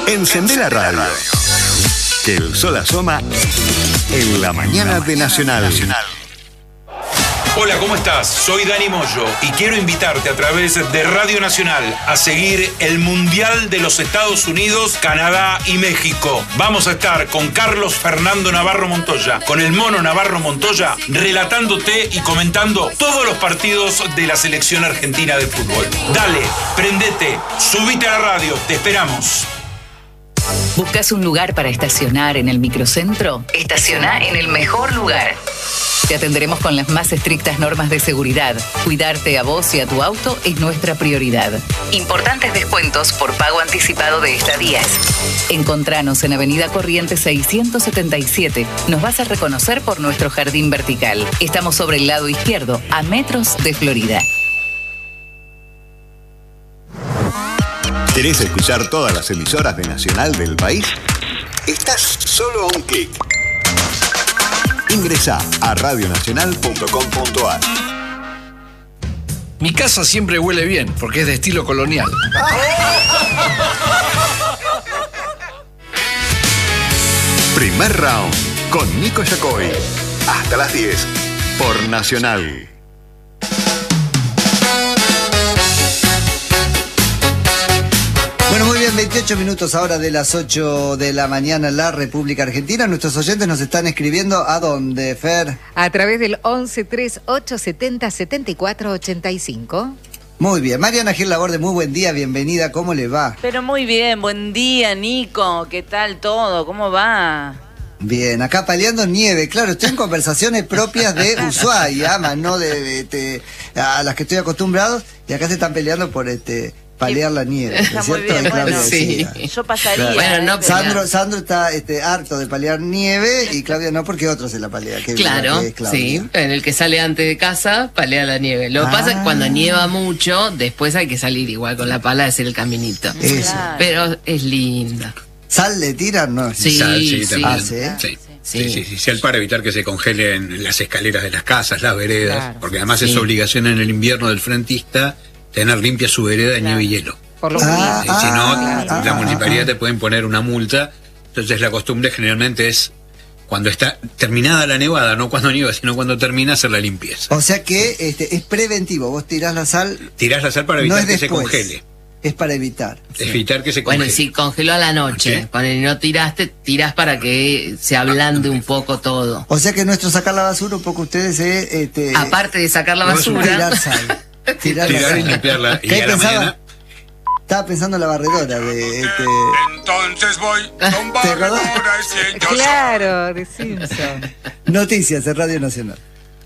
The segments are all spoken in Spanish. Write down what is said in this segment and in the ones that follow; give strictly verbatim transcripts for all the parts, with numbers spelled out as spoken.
Encendé la radio. Que el sol asoma en la mañana de Nacional. Hola, ¿cómo estás? Soy Dani Moyo y quiero invitarte a través de Radio Nacional a seguir el Mundial de los Estados Unidos, Canadá y México. Vamos a estar con Carlos Fernando Navarro Montoya, con el Mono Navarro Montoya, relatándote y comentando todos los partidos de la selección argentina de fútbol. Dale, prendete, subite a la radio, te esperamos. ¿Buscas un lugar para estacionar en el microcentro? Estaciona en el mejor lugar. Te atenderemos con las más estrictas normas de seguridad. Cuidarte a vos y a tu auto es nuestra prioridad. Importantes descuentos por pago anticipado de estadías. Encontranos en Avenida Corrientes seiscientos setenta y siete. Nos vas a reconocer por nuestro jardín vertical. Estamos sobre el lado izquierdo, a metros de Florida. ¿Querés escuchar todas las emisoras de Nacional del país? Estás solo a un clic. Ingresá a radio nacional punto com punto a r. Mi casa siempre huele bien, porque es de estilo colonial. Primer round con Nico Yacoy. Hasta las diez por Nacional. Bueno, muy bien, veintiocho minutos ahora de las ocho de la mañana en la República Argentina. Nuestros oyentes nos están escribiendo ¿a dónde, Fer? A través del once treinta y ocho setenta setenta y cuatro ochenta y cinco. Muy bien, Mariana Gil Laborde, muy buen día, bienvenida, ¿cómo le va? Pero muy bien, buen día, Nico, ¿qué tal todo? ¿Cómo va? Bien, acá paleando nieve, claro, estoy en conversaciones propias de Ushuaia, más no de, de, de a las que estoy acostumbrado, y acá se están peleando por este... palear la nieve, está ¿es cierto? Muy bien, bueno, sí. Yo pasaría. Claro. Bueno, no, Sandro, Sandro está este, harto de palear nieve y Claudia no, porque otro se la palea. Qué claro, que es sí. En el que sale antes de casa, palea la nieve. Lo que ah. pasa es que cuando nieva mucho, después hay que salir igual con la pala a hacer el caminito. Eso. Claro. Pero es linda. ¿Sal le tiran? No. Sí, Sal, sí, sí. Ah, ¿sí? Sí. Sí, sí, sí, sí, para evitar que se congelen las escaleras de las casas, las veredas, claro. Porque además sí. Es obligación en el invierno del frentista tener limpia su vereda de claro. nieve y hielo. Por lo ah, eh, si no, ah, la ah, municipalidad ah, te pueden poner una multa. Entonces la costumbre generalmente es cuando está terminada la nevada, no cuando nieva, sino cuando termina, hacer la limpieza. O sea que este, es preventivo, vos tirás la sal... Tirás la sal para evitar no que después, se congele. Es para evitar. Sí. Evitar que se congele. Bueno, y si congeló a la noche, ¿sí? Cuando no tiraste, tirás para que se ablande un poco todo. O sea que nuestro sacar la basura, un poco ustedes... Eh, este, aparte de sacar la basura... Tirar sal. Tirar, tirar la sal. y limpiarla. Y a la mañana... Estaba pensando en la barredora de este... Entonces voy con barredora y yo claro, de Simpson. Noticias en Radio Nacional.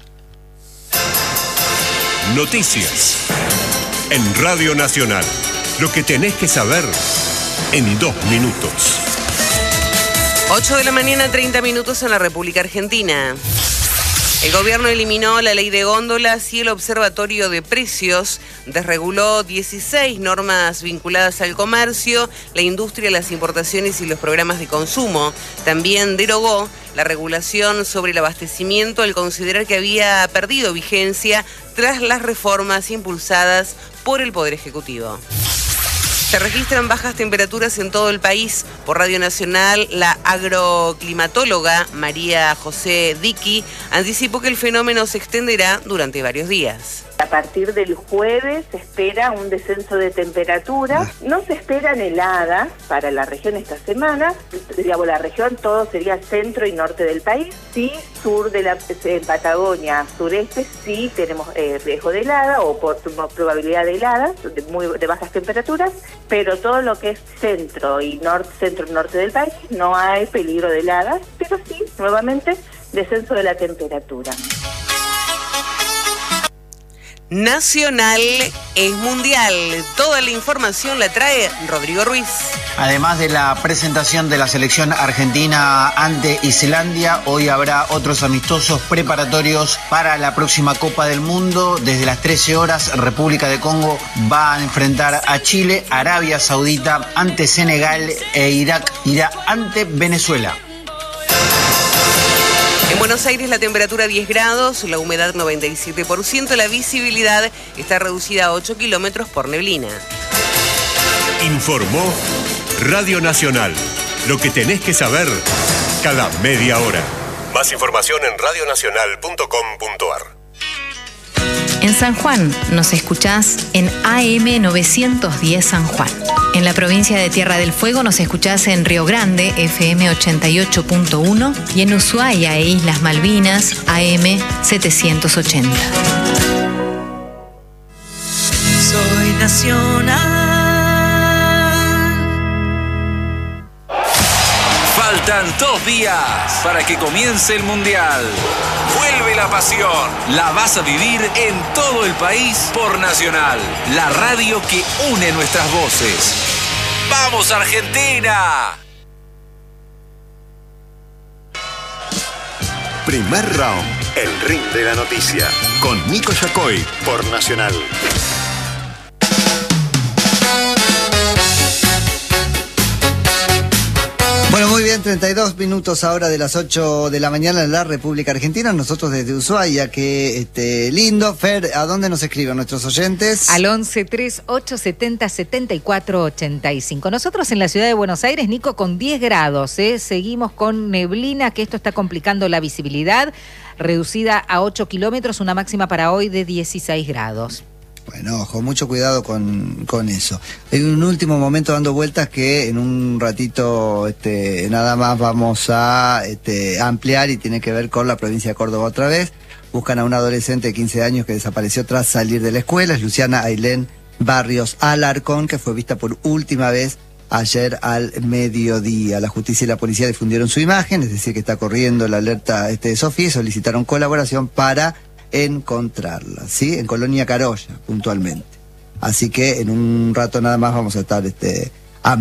Noticias en Radio Nacional. Lo que tenés que saber en dos minutos. ocho de la mañana, treinta minutos en la República Argentina. El gobierno eliminó la ley de góndolas y el observatorio de precios, desreguló dieciséis normas vinculadas al comercio, la industria, las importaciones y los programas de consumo. También derogó la regulación sobre el abastecimiento al considerar que había perdido vigencia tras las reformas impulsadas por el Poder Ejecutivo. Se registran bajas temperaturas en todo el país. Por Radio Nacional, la agroclimatóloga María José Diqui anticipó que el fenómeno se extenderá durante varios días. A partir del jueves se espera un descenso de temperatura. No se esperan heladas para la región esta semana. Digamos, la región todo sería centro y norte del país. Sí, sur de la eh, Patagonia, sureste, sí tenemos eh, riesgo de helada o por, probabilidad de heladas, de, muy, de bajas temperaturas, pero todo lo que es centro y norte, centro y norte del país no hay peligro de heladas, pero sí, nuevamente, descenso de la temperatura. Nacional es mundial. Toda la información la trae Rodrigo Ruiz. Además de la presentación de la selección argentina ante Islandia, hoy habrá otros amistosos preparatorios para la próxima Copa del Mundo. Desde las trece horas, República de Congo va a enfrentar a Chile, Arabia Saudita ante Senegal e Irak irá ante Venezuela. En Buenos Aires la temperatura diez grados, la humedad noventa y siete por ciento, la visibilidad está reducida a ocho kilómetros por neblina. Informó Radio Nacional. Lo que tenés que saber cada media hora. Más información en radio nacional punto com punto a r. En San Juan nos escuchás en A M novecientos diez San Juan. En la provincia de Tierra del Fuego nos escuchás en Río Grande, F M ochenta y ocho punto uno, y en Ushuaia e Islas Malvinas, A M setecientos ochenta. Soy nacional. Faltan dos días para que comience el Mundial. Vuelve la pasión. La vas a vivir en todo el país por Nacional, la radio que une nuestras voces. ¡Vamos, Argentina! Primer round, el ring de la noticia, con Nico Yacoy por Nacional. Bueno, muy bien, treinta y dos minutos ahora de las ocho de la mañana en la República Argentina. Nosotros desde Ushuaia, que este, lindo. Fer, ¿a dónde nos escriben nuestros oyentes? Al once tres ocho setenta setenta y cuatro ochenta y cinco. Nosotros en la ciudad de Buenos Aires, Nico, con diez grados. ¿eh? Seguimos con neblina, que esto está complicando la visibilidad. Reducida a ocho kilómetros, una máxima para hoy de dieciséis grados. Bueno, ojo, mucho cuidado con, con eso. Hay un último momento dando vueltas que en un ratito este, nada más vamos a este, ampliar y tiene que ver con la provincia de Córdoba otra vez. Buscan a una adolescente de quince años que desapareció tras salir de la escuela. Es Luciana Ailén Barrios Alarcón, que fue vista por última vez ayer al mediodía. La justicia y la policía difundieron su imagen, es decir, que está corriendo la alerta este, de Sofía, y solicitaron colaboración para encontrarla, ¿sí? En Colonia Carolla, puntualmente. Así que en un rato nada más vamos a estar este,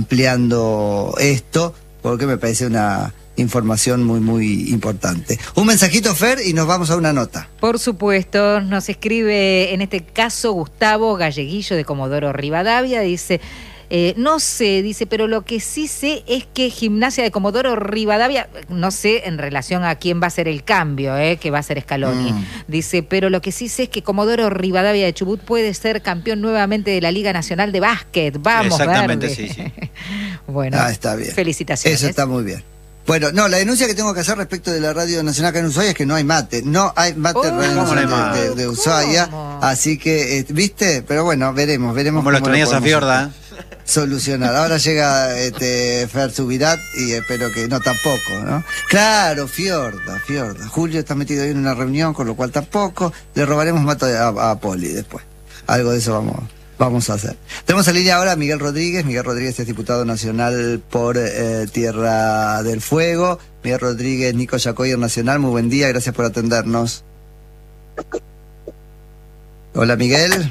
ampliando esto, porque me parece una información muy, muy importante. Un mensajito, Fer, y nos vamos a una nota. Por supuesto, nos escribe en este caso Gustavo Galleguillo de Comodoro Rivadavia, dice... Eh, no sé, dice, pero lo que sí sé es que Gimnasia de Comodoro Rivadavia, no sé en relación a quién va a ser el cambio, eh, que va a ser Scaloni, mm. dice, pero lo que sí sé es que Comodoro Rivadavia de Chubut puede ser campeón nuevamente de la Liga Nacional de Básquet. Vamos, exactamente, verde. sí, sí. Bueno, ah, está bien. Felicitaciones. Eso está muy bien. Bueno, no, la denuncia que tengo que hacer respecto de la Radio Nacional acá en Ushuaia es que no hay mate. No hay mate Oh, en Radio ¿cómo no hay Nacional de, mate? de, de Ushuaia. ¿Cómo? Así que, eh, ¿viste? Pero bueno, veremos, veremos. Como lo cómo extrañas a podemos Fiorda. solucionar. Ahora llega este Fer Subirat y espero que no, tampoco, ¿no? Claro, Fiorda, Fiorda. Julio está metido ahí en una reunión, con lo cual tampoco. Le robaremos mate a, a Poli después. Algo de eso vamos, vamos a hacer. Tenemos en línea ahora a Miguel Rodríguez. Miguel Rodríguez es diputado nacional por eh, Tierra del Fuego. Miguel Rodríguez, Nico Yacoy, Nacional. Muy buen día, gracias por atendernos. Hola, Miguel.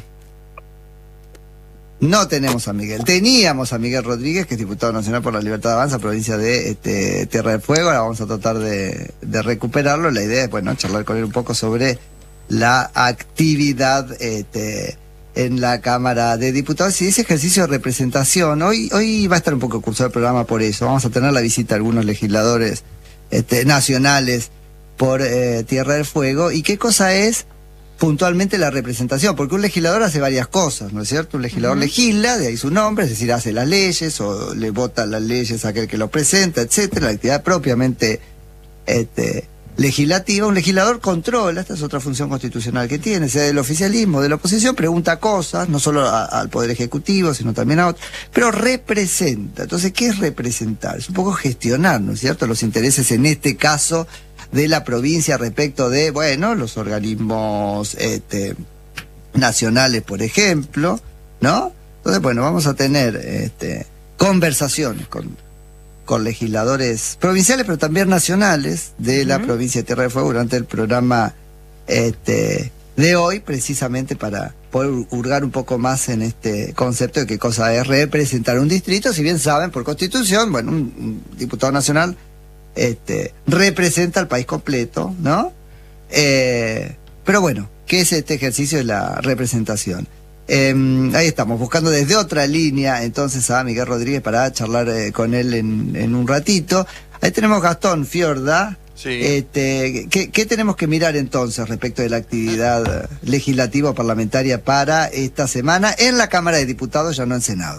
No tenemos a Miguel. Teníamos a Miguel Rodríguez, que es diputado nacional por la Libertad de Avanza, provincia de este, Tierra del Fuego. Ahora vamos a tratar de, de recuperarlo. La idea es, bueno, charlar con él un poco sobre la actividad este, en la Cámara de Diputados y ese ejercicio de representación. Hoy, hoy va a estar un poco cursado el programa por eso. Vamos a tener la visita de algunos legisladores este, nacionales por eh, Tierra del Fuego. ¿Y qué cosa es puntualmente la representación? Porque un legislador hace varias cosas, ¿no es cierto? Un legislador uh-huh. legisla, de ahí su nombre, es decir, hace las leyes o le vota las leyes a aquel que lo presenta, etcétera. La actividad propiamente este, legislativa. Un legislador controla, esta es otra función constitucional que tiene, sea del oficialismo, de la oposición, pregunta cosas, no solo a, al Poder Ejecutivo, sino también a otros, pero representa. Entonces, ¿qué es representar? Es un poco gestionar, ¿no es cierto?, los intereses, en este caso, de la provincia respecto de, bueno, los organismos este, nacionales, por ejemplo, ¿no? Entonces, bueno, vamos a tener este, conversaciones con, con legisladores provinciales, pero también nacionales de uh-huh. la provincia de Tierra del Fuego durante el programa este, de hoy, precisamente para poder hurgar un poco más en este concepto de qué cosa es representar un distrito. Si bien saben, por Constitución, bueno, un, un diputado nacional Este, representa al país completo, ¿no? Eh, pero bueno, ¿qué es este ejercicio de la representación? Eh, ahí estamos, buscando desde otra línea entonces a Miguel Rodríguez para charlar eh, con él en, en un ratito. Ahí tenemos Gastón Fiorda. Sí. Este, ¿qué, ¿Qué tenemos que mirar entonces respecto de la actividad legislativa o parlamentaria para esta semana en la Cámara de Diputados, ya no en Senado?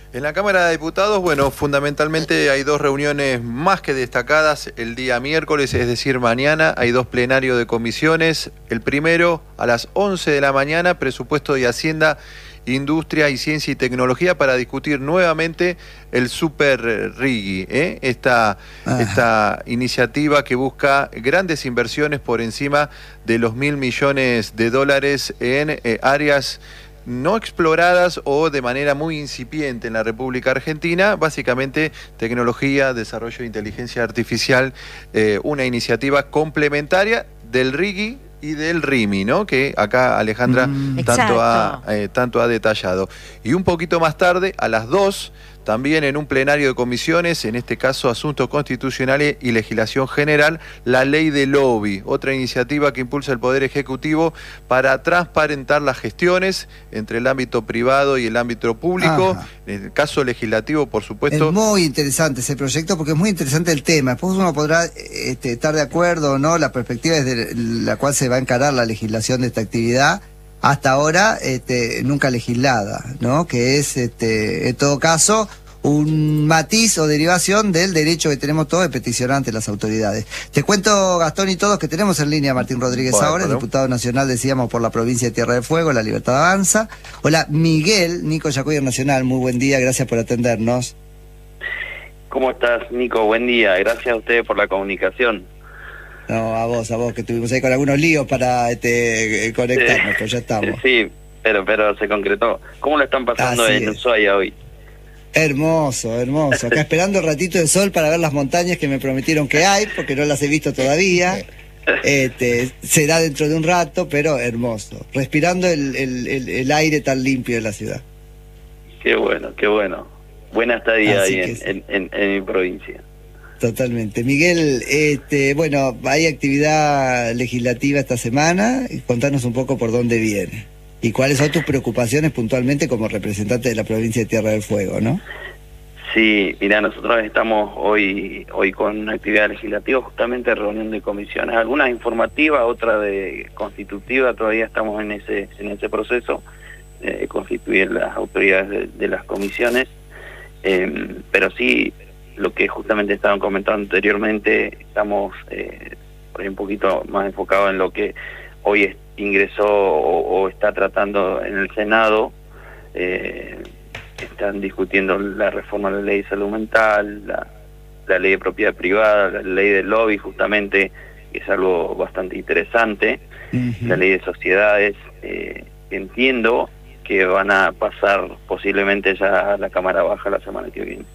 En la Cámara de Diputados, bueno, fundamentalmente hay dos reuniones más que destacadas el día miércoles, es decir, mañana hay dos plenarios de comisiones. El primero a las once de la mañana, Presupuesto de Hacienda, Industria y Ciencia y Tecnología, para discutir nuevamente el Super Rigi, ¿eh? esta, esta iniciativa que busca grandes inversiones por encima de los mil millones de dólares en eh, áreas no exploradas o de manera muy incipiente en la República Argentina, básicamente tecnología, desarrollo de inteligencia artificial, eh, una iniciativa complementaria del Rigi y del RIMI, ¿no? Que acá Alejandra mm, tanto, ha, eh, tanto ha detallado. Y un poquito más tarde, a las dos, también en un plenario de comisiones, en este caso Asuntos Constitucionales y Legislación General, la Ley de Lobby, otra iniciativa que impulsa el Poder Ejecutivo para transparentar las gestiones entre el ámbito privado y el ámbito público. Ajá. En el caso legislativo, por supuesto. Es muy interesante ese proyecto porque es muy interesante el tema. Después uno podrá este, estar de acuerdo o no, la perspectiva desde la cual se va a encarar la legislación de esta actividad, hasta ahora este, nunca legislada, ¿no? Que es, este, en todo caso, un matiz o derivación del derecho que tenemos todos de peticionar ante las autoridades. Te cuento, Gastón y todos, que tenemos en línea a Martín Rodríguez bueno, ahora, bueno. diputado nacional, decíamos, por la provincia de Tierra del Fuego, La Libertad Avanza. Hola, Miguel, Nico Yacoy Nacional, muy buen día, gracias por atendernos. ¿Cómo estás, Nico? Buen día, gracias a ustedes por la comunicación. No, a vos, a vos, que estuvimos ahí con algunos líos para este, conectarnos, sí, pues ya estamos. Sí, pero pero se concretó. ¿Cómo lo están pasando Así en Ushuaia hoy? Hermoso, hermoso. Acá esperando el ratito de sol para ver las montañas que me prometieron que hay, porque no las he visto todavía. Este, será dentro de un rato, pero hermoso. Respirando el, el, el, el aire tan limpio de la ciudad. Qué bueno, qué bueno. Buena estadía Así ahí en, en, en, en mi provincia. Totalmente. Miguel, este, bueno, hay actividad legislativa esta semana. Contanos un poco por dónde viene. ¿Y cuáles son tus preocupaciones puntualmente como representante de la provincia de Tierra del Fuego, no? Sí, mira, nosotros estamos hoy hoy con una actividad legislativa, justamente reunión de comisiones, algunas informativas, otras de constitutiva, todavía estamos en ese en ese proceso de constituir las autoridades de, de las comisiones, eh, pero sí, lo que justamente estaban comentando anteriormente, estamos eh, por ahí un poquito más enfocados en lo que hoy es, ingresó o, o está tratando en el Senado. Eh, están discutiendo la reforma de la ley de salud mental, la, la ley de propiedad privada, la ley del lobby, justamente, que es algo bastante interesante, uh-huh. la ley de sociedades, eh, entiendo que van a pasar posiblemente ya a la Cámara Baja la semana que viene.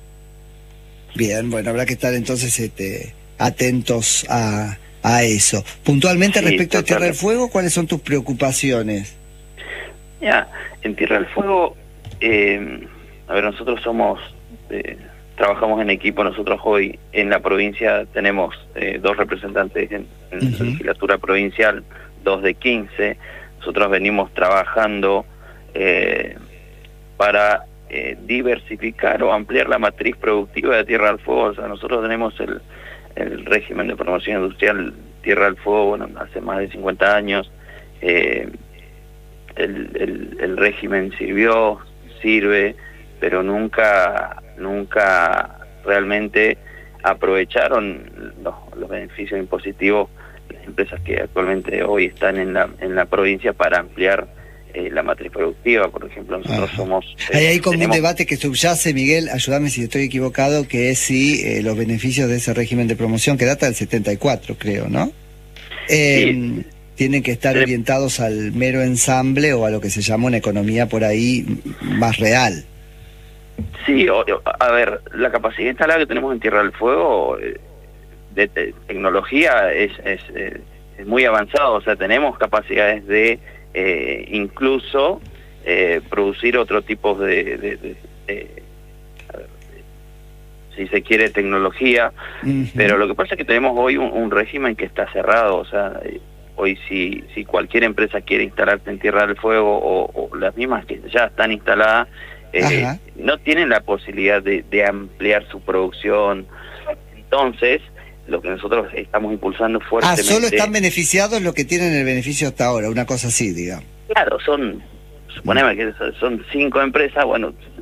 Bien, bueno, habrá que estar entonces este, atentos a, a eso. Puntualmente, sí, respecto totalmente. a Tierra del Fuego, ¿cuáles son tus preocupaciones? Ya, en Tierra del Fuego, eh, a ver, nosotros somos, eh, trabajamos en equipo, nosotros hoy en la provincia tenemos eh, dos representantes en, en uh-huh. la legislatura provincial, dos de quince, nosotros venimos trabajando eh, para... Eh, diversificar o ampliar la matriz productiva de Tierra del Fuego. O sea, nosotros tenemos el, el régimen de promoción industrial Tierra del Fuego, bueno, hace más de cincuenta años. Eh, el, el, el régimen sirvió, sirve, pero nunca, nunca realmente aprovecharon los, los beneficios impositivos las empresas que actualmente hoy están en la, en la provincia para ampliar Eh, la matriz productiva. Por ejemplo, nosotros Ajá. somos... Eh, hay ahí como tenemos... un debate que subyace, Miguel, ayúdame si estoy equivocado, que es si eh, los beneficios de ese régimen de promoción, que data del setenta y cuatro, creo, ¿no? Eh, sí. Tienen que estar sí. orientados al mero ensamble o a lo que se llama una economía por ahí más real. Sí, o, a ver, la capacidad instalada que tenemos en Tierra del Fuego eh, de, de tecnología es, es, eh, es muy avanzado, o sea, tenemos capacidades de Eh, incluso eh, producir otro tipo de, de, de, de, a ver, de, si se quiere, tecnología, uh-huh. pero lo que pasa es que tenemos hoy un, un régimen que está cerrado. O sea, eh, hoy si, si cualquier empresa quiere instalarse en Tierra del Fuego o, o las mismas que ya están instaladas, eh, no tienen la posibilidad de, de ampliar su producción. Entonces, lo que nosotros estamos impulsando fuertemente... Ah, solo están beneficiados los que tienen el beneficio hasta ahora, una cosa así, digamos. Claro, son, suponemos que son cinco empresas, bueno,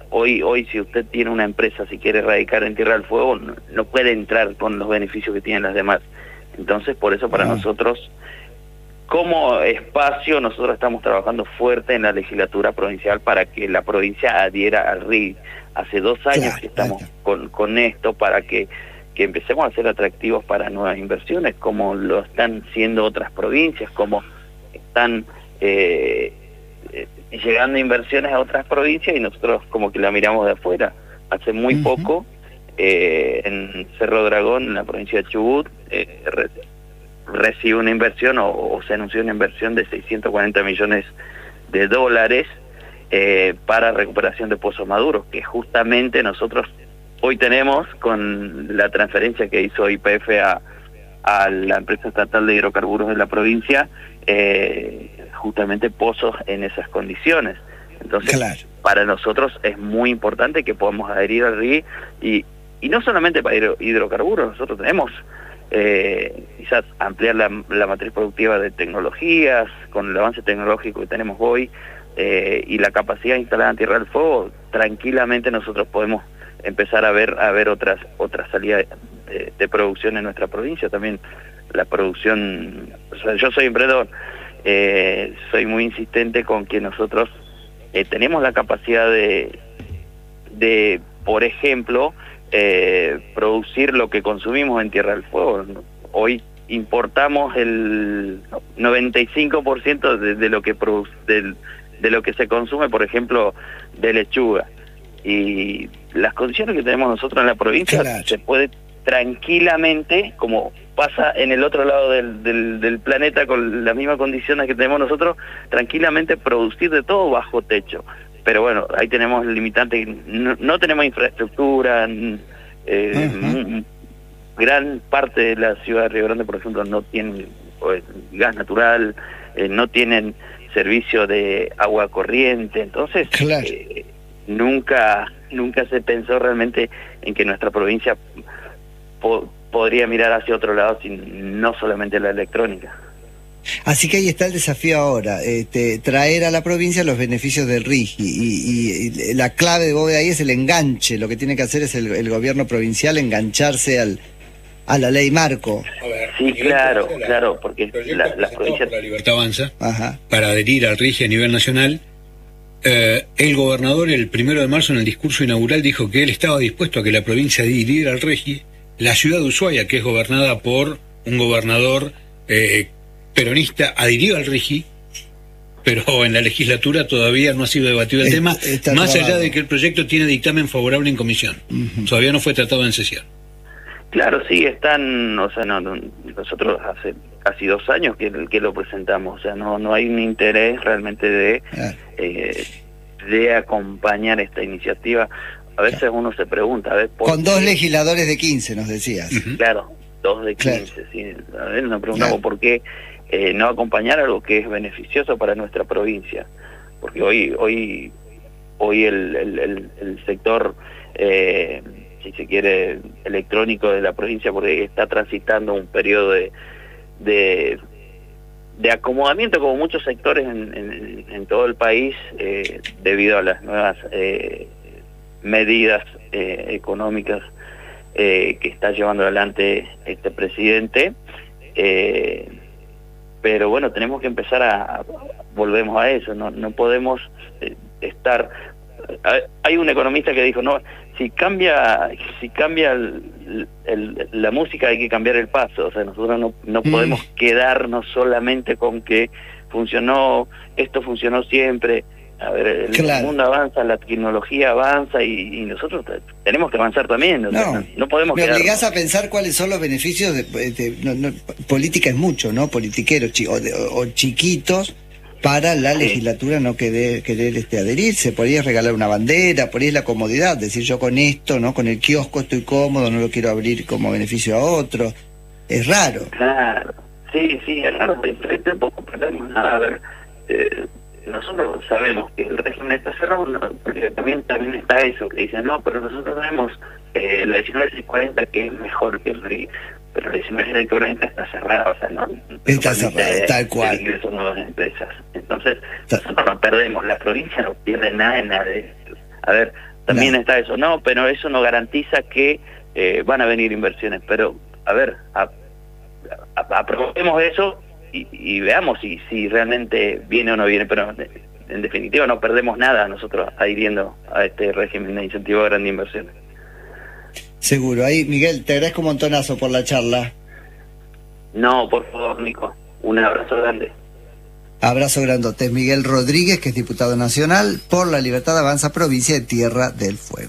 hoy, hoy si usted tiene una empresa, si quiere radicar en Tierra del Fuego, no, no puede entrar con los beneficios que tienen las demás. Entonces, por eso para ah. nosotros, como espacio, nosotros estamos trabajando fuerte en la legislatura provincial para que la provincia adhiera al R I I. Hace dos años claro, que estamos claro. con, con esto para que, que empecemos a ser atractivos para nuevas inversiones, como lo están siendo otras provincias, como están eh, eh, llegando inversiones a otras provincias y nosotros como que la miramos de afuera. Hace muy uh-huh. poco, eh, en Cerro Dragón, en la provincia de Chubut, eh, re, recibió una inversión o, o se anunció una inversión de seiscientos cuarenta millones de dólares eh, para recuperación de pozos maduros, que justamente nosotros hoy tenemos con la transferencia que hizo Y P F a, a la empresa estatal de hidrocarburos de la provincia, eh, justamente pozos en esas condiciones. Entonces, claro. para nosotros es muy importante que podamos adherir al R I I y, y no solamente para hidro, hidrocarburos, nosotros tenemos eh, quizás ampliar la, la matriz productiva de tecnologías, con el avance tecnológico que tenemos hoy eh, y la capacidad instalada en Tierra del Fuego, tranquilamente nosotros podemos empezar a ver a ver otras otras salidas de, de, de producción en nuestra provincia. También la producción, o sea, yo soy emprendedor, eh, soy muy insistente con que nosotros eh, tenemos la capacidad de, de por ejemplo, eh, producir lo que consumimos en Tierra del Fuego. Hoy importamos el noventa y cinco por ciento de, de lo que produce, de, de lo que se consume, por ejemplo, de lechuga. Y las condiciones que tenemos nosotros en la provincia, claro. se puede tranquilamente, como pasa en el otro lado del, del, del planeta con las mismas condiciones que tenemos nosotros, tranquilamente producir de todo bajo techo. Pero bueno, ahí tenemos el limitante, no, no tenemos infraestructura, eh, uh-huh. gran parte de la ciudad de Río Grande, por ejemplo, no tienen pues, gas natural, eh, no tienen servicio de agua corriente, entonces... Claro. Eh, Nunca nunca se pensó realmente en que nuestra provincia po podría mirar hacia otro lado, sin no solamente la electrónica. Así que ahí está el desafío ahora, este, traer a la provincia los beneficios del R I I, y, y, y la clave de bóveda ahí es el enganche. Lo que tiene que hacer es el, el gobierno provincial engancharse al a la ley marco. A ver, sí, claro, la, claro, porque la, la provincia... La Libertad Avanza, Ajá. para adherir al R I I a nivel nacional. Eh, el gobernador el primero de marzo en el discurso inaugural dijo que él estaba dispuesto a que la provincia adhiriera al R I I. La ciudad de Ushuaia, que es gobernada por un gobernador eh, peronista, adhirió al R I I, pero en la legislatura todavía no ha sido debatido el, el tema, más trabado. allá de que el proyecto tiene dictamen favorable en comisión. Uh-huh. Todavía no fue tratado en sesión. Claro, sí, están, o sea, no, no, nosotros hace casi dos años que, que lo presentamos, o sea, no no hay un interés realmente de eh, de acompañar esta iniciativa. A veces claro. uno se pregunta, a ver, ¿por con qué? Dos legisladores de quince, nos decías. Uh-huh. Claro, dos de quince, claro. sí. A ver, nos preguntamos claro. por qué eh, no acompañar algo que es beneficioso para nuestra provincia, porque hoy hoy hoy el, el, el, el sector... Eh, si se quiere, electrónico de la provincia, porque está transitando un periodo de de, de acomodamiento, como muchos sectores en, en, en todo el país, eh, debido a las nuevas eh, medidas eh, económicas eh, que está llevando adelante este presidente. Eh, pero bueno, tenemos que empezar a, a volvemos a eso, no, no podemos eh, estar... Hay un economista que dijo, no, si cambia si cambia el, el, la música hay que cambiar el paso. O sea, nosotros no, no mm. podemos quedarnos solamente con que funcionó, esto funcionó siempre. A ver, el claro. mundo avanza, la tecnología avanza y, y nosotros tenemos que avanzar también. O sea, no, no podemos me quedarnos. obligás a pensar cuáles son los beneficios de, de no, no, política es mucho, ¿no? Politiqueros chi, o, de, o chiquitos, para la legislatura no querer, querer este, adherirse. Por ahí es regalar una bandera, por ahí es la comodidad, decir yo con esto, no con el kiosco estoy cómodo, no lo quiero abrir como beneficio a otro. Es raro. Claro, sí, sí, es raro, pero tampoco perdemos nada. A ver, eh, nosotros sabemos que el régimen está cerrado, no, porque también, también está eso, que dicen, no, pero nosotros tenemos eh, la diecinueve seiscientos cuarenta que es mejor que el R I I, pero la diecinueve seiscientos cuarenta está cerrada, o sea, no... Está cerrada, tal cual. Ingreso nuevas empresas. Entonces, nosotros no perdemos, la provincia no pierde nada en nada de esto. A ver, También claro. está eso, no, pero eso no garantiza que eh, van a venir inversiones. Pero, a ver, a, a, aprobemos eso y, y veamos si, si realmente viene o no viene, pero en definitiva no perdemos nada nosotros adhiriendo a este régimen de incentivo a grandes inversiones. Seguro. Ahí, Miguel, te agradezco un montonazo por la charla. No, por favor, Nico. Un abrazo grande. Abrazo grandote. Miguel Rodríguez, que es diputado nacional por la Libertad Avanza, provincia de Tierra del Fuego.